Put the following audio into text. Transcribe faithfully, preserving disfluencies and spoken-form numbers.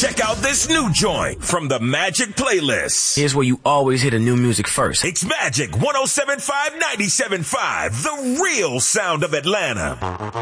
Check out this new joint from the Magic Playlist. Here's where you always hear the new music first. It's Magic one oh seven point five, ninety-seven point five, the real sound of Atlanta.